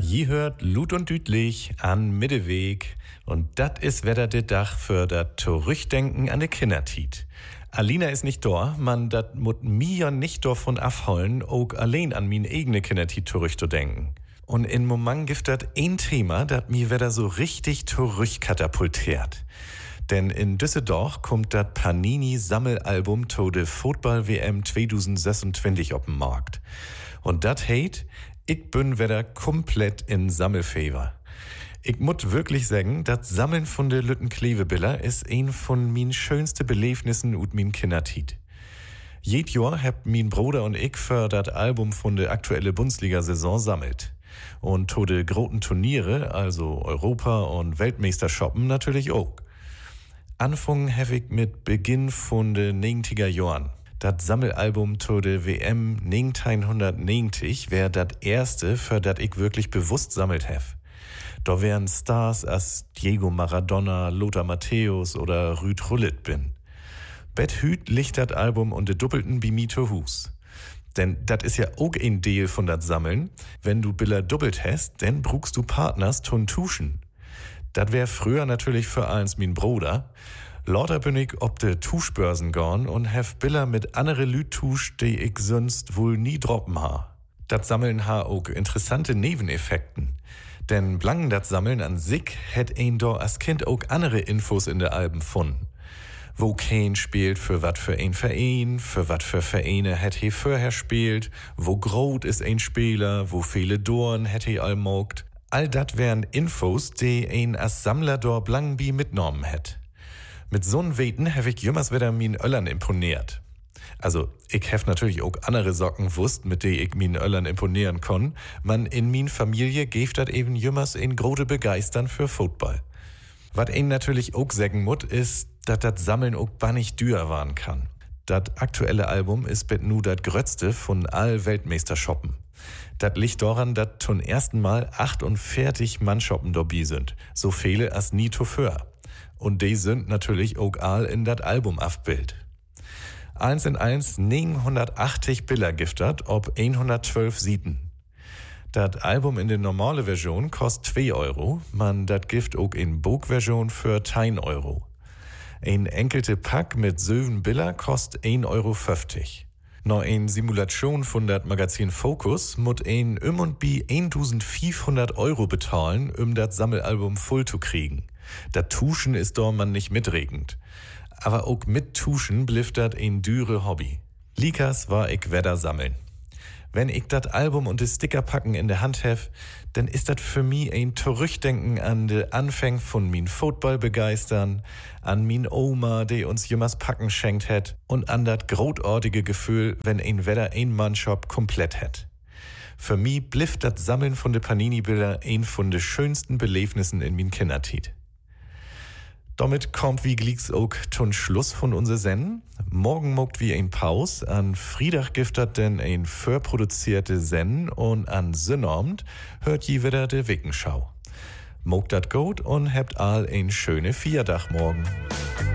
Je hört Lut und Dütlich an Mitteweg. Und dat is wieder de Dach für dat Zurückdenken an de Kindertiet. Alina ist nicht da, man dat mut mir nicht davon afholen, auch allein an min eigene Kindertiet zurückzudenken. Und in Moment gibt dat ein Thema, dat mir wieder so richtig zurückkatapultiert. Denn in Düsseldorf kommt dat Panini-Sammelalbum to de Football-WM 2026 auf den Markt. Und dat heißt, ich bin wieder komplett in Sammelfever. Ich muss wirklich sagen, das Sammeln von de Lütten Klevebiller ist ein von min schönste Belebnissen ut min Kindertiet. Jed Jahr hab min Bruder und ich für dat Album von de aktuelle Bundesliga-Saison sammelt. Und to de großen Turniere, also Europa- und Weltmeisterschappen natürlich auch. Anfangen hab ich mit Beginn von de 90er Jahren. Das Sammelalbum to de WM 1990 wär dat erste, für dat ich wirklich bewusst sammelt hef. Da wären Stars as Diego Maradona, Lothar Matthäus oder Rüd Gullit bin. Bet hüt licht dat Album und de doppelten Bimito Hus. Denn dat is ja auch ein Deal von dat Sammeln. Wenn du Biller doppelt hast, dann brugst du Partners tun tuschen. Dat wär früher natürlich für eins min Bruder. Lauter bin ich ob de Tuschbörsen gorn und hef Biller mit andere Lüt tusch, die ich sonst wohl nie droppen ha. Dat Sammeln ha auch interessante Nebeneffekten. Denn blanken dat Sammeln an sich hätt ein do als Kind auch andere Infos in de Alben gefunden. Wo kein spielt, für wat für ein Verein, für wat für Vereine hätt he vorher spielt, wo grot is ein Spieler, wo viele Dorn hätt he all mogt. All dat wären Infos, die ein als Sammler dor blankenbi mitnommen hätt. Mit so'n Weten hef ich jümmers wieder min Öllern imponiert. Also, ich hef natürlich auch andere Socken wusst, mit die ich min Öllern imponieren konn. Man in min Familie geft dat eben jümmers in grote Begeistern für Football. Wat ein natürlich auch sagen mut, ist, dat dat Sammeln auch bannig dür waren kann. Dat aktuelle Album ist bet nu dat grötzte von all Weltmeistershoppen. Dat liegt daran, dat zum ersten Mal 48 Mannshoppen dabei sind. So viele as nie zuvor. Und die sind natürlich auch all in dat Album abbild. 1 in 1 980 Bilder giftert ob 112 Sieten. Dat Album in der normale Version kostet 2 Euro, man dat Gift auch in Bog-Version für 1 Euro. Ein enkelte Pack mit 7 Bilder kostet 1,50 Euro. Noch ein Simulation von dat Magazin Focus mut ein und bi 1500 Euro bezahlen, dat Sammelalbum voll zu kriegen. Dat Tuschen ist doch man nicht mitregend. Aber auch mit Tuschen blifft dat ein düre Hobby. Likas war ich wedder sammeln. Wenn ich dat Album und de Stickerpacken in der Hand hef, dann ist dat für mi ein Zurückdenken an de Anfang von min Football begeistern, an min Oma, die uns jemals Packen schenkt het und an dat großartige Gefühl, wenn ein wedder ein Mannshop komplett het. Für mi blifft dat Sammeln von de Panini-Bilder ein von de schönsten Belebnissen in min Kindertiet. Damit kommt wie glieks auch zum Schluss von unser Senden. Morgen mogt wie ein Paus, an Friedach giftet denn ein vorproduzierte Senden und an Sonnabend hört je wieder de Wickenschau. Mogt dat gut und habt all ein schöne Vierdach morgen.